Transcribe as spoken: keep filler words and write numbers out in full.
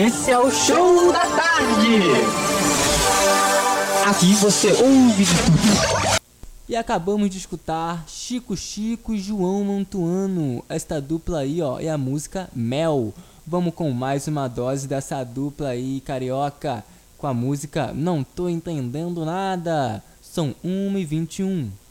Esse é o Show da Tarde. Aqui você ouve de tudo. E acabamos de escutar Chico Chico e João Mantuano. Esta dupla aí, ó, é a música Mel. Vamos com mais uma dose dessa dupla aí, carioca, com a música Não Tô Entendendo Nada. São uma e vinte e um.